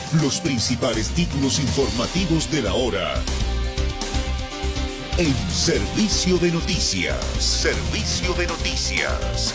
Los principales títulos informativos de la hora. En Servicio de Noticias. Servicio de Noticias.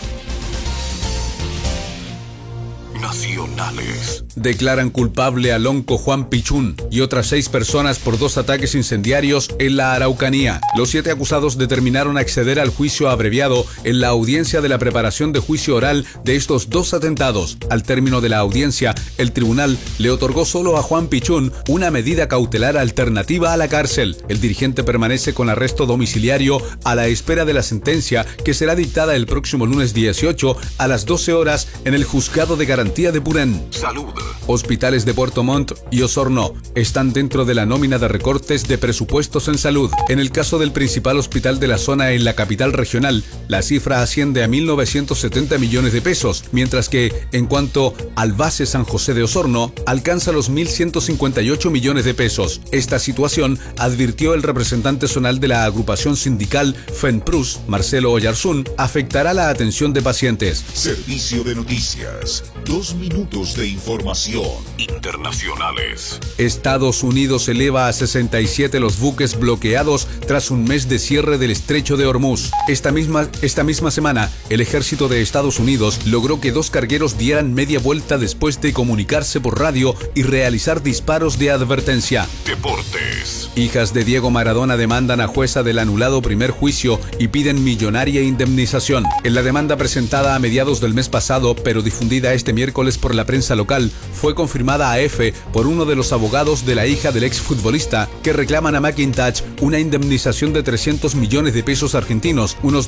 Nacionales. Declaran culpable a Lonco Juan Pichún y otras 6 personas por 2 ataques incendiarios en la Araucanía. Los 7 acusados determinaron acceder al juicio abreviado en la audiencia de la preparación de juicio oral de estos 2 atentados. Al término de la audiencia, el tribunal le otorgó solo a Juan Pichún una medida cautelar alternativa a la cárcel. El dirigente permanece con arresto domiciliario a la espera de la sentencia que será dictada el próximo lunes 18 a las 12 horas en el Juzgado de Garantía de Purén. Salud. Hospitales de Puerto Montt y Osorno están dentro de la nómina de recortes de presupuestos en salud. En el caso del principal hospital de la zona en la capital regional, la cifra asciende a 1.970 millones de pesos, mientras que, en cuanto al base San José de Osorno, alcanza los 1.158 millones de pesos. Esta situación, advirtió el representante zonal de la agrupación sindical FENPRUS, Marcelo Oyarzún, afectará la atención de pacientes. Servicio de Noticias. 2 minutos de información. Internacionales. Estados Unidos eleva a 67 los buques bloqueados tras un mes de cierre del estrecho de Hormuz. Esta misma semana, el ejército de Estados Unidos logró que 2 cargueros dieran media vuelta después de comunicarse por radio y realizar disparos de advertencia. Deportes. Hijas de Diego Maradona demandan a jueza del anulado primer juicio y piden millonaria indemnización. En la demanda presentada a mediados del mes pasado, pero difundida este miércoles por la prensa local, fue confirmada a EFE por uno de los abogados de la hija del exfutbolista, que reclaman a McIntyre una indemnización de 300 millones de pesos argentinos, unos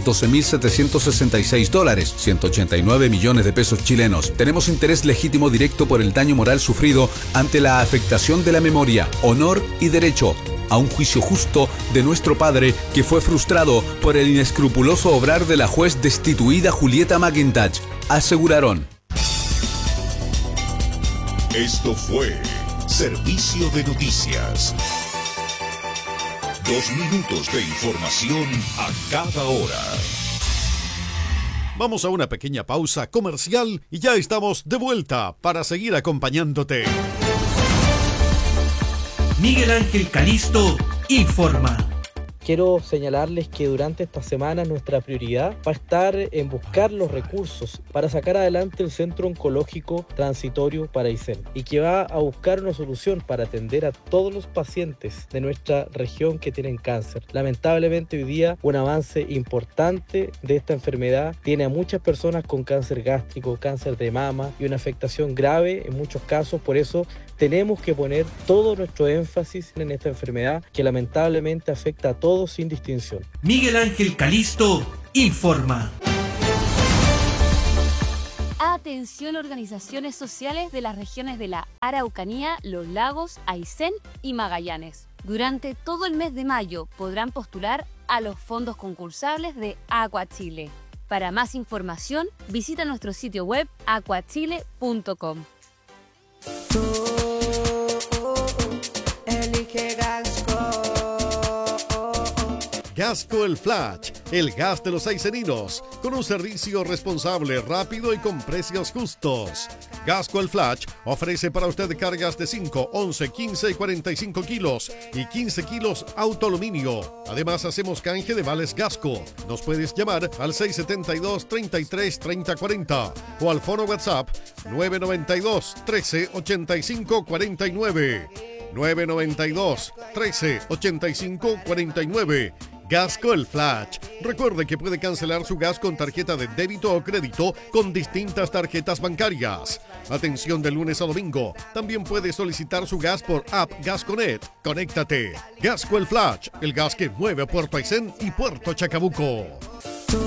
$212.766, 189 millones de pesos chilenos. Tenemos interés legítimo directo por el daño moral sufrido ante la afectación de la memoria, honor y derecho a un juicio justo de nuestro padre, que fue frustrado por el inescrupuloso obrar de la juez destituida Julieta McIntyre, aseguraron. Esto fue Servicio de Noticias. 2 minutos de información a cada hora. Vamos a una pequeña pausa comercial y ya estamos de vuelta para seguir acompañándote. Miguel Ángel Calisto informa. Quiero señalarles que durante esta semana nuestra prioridad va a estar en buscar los recursos para sacar adelante el Centro Oncológico Transitorio para Aysén, y que va a buscar una solución para atender a todos los pacientes de nuestra región que tienen cáncer. Lamentablemente hoy día un avance importante de esta enfermedad tiene a muchas personas con cáncer gástrico, cáncer de mama y una afectación grave en muchos casos. Por eso tenemos que poner todo nuestro énfasis en esta enfermedad que lamentablemente afecta a todos sin distinción. Miguel Ángel Calisto informa. Atención, organizaciones sociales de las regiones de la Araucanía, Los Lagos, Aysén y Magallanes. Durante todo el mes de mayo podrán postular a los fondos concursables de Aqua Chile. Para más información, visita nuestro sitio web aquachile.com. Gasco El Flash, el gas de los ayseninos, con un servicio responsable, rápido y con precios justos. Gasco El Flash ofrece para usted cargas de 5, 11, 15 y 45 kilos y 15 kilos autoaluminio. Además, hacemos canje de vales Gasco. Nos puedes llamar al 672-33-3040 o al fono WhatsApp 992-13-85-49. 992-13-85-49. Gasco El Flash. Recuerde que puede cancelar su gas con tarjeta de débito o crédito con distintas tarjetas bancarias. Atención de lunes a domingo. También puede solicitar su gas por app Gasconet. Conéctate. Gasco El Flash, el gas que mueve a Puerto Aysén y Puerto Chacabuco.